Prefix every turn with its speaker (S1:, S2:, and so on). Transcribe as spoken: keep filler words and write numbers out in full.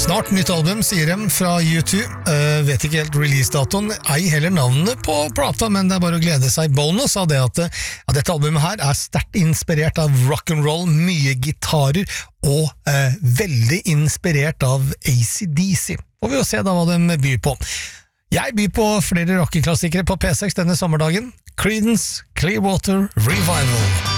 S1: Snart nytt album, sier de fra U to. Uh, vet ikke helt releasedatoen, ei heller navnet på plata, men det er bare å glede seg. Bonus av det at ja, dette albumet her er sterkt inspirert av rock'n'roll, mye gitarer, og uh, veldig inspirert av A C D C. Får vi jo se da hva de byr på. Jeg byr på flere rockeklassikere på P seks denne sommerdagen. Creedence Clearwater Revival.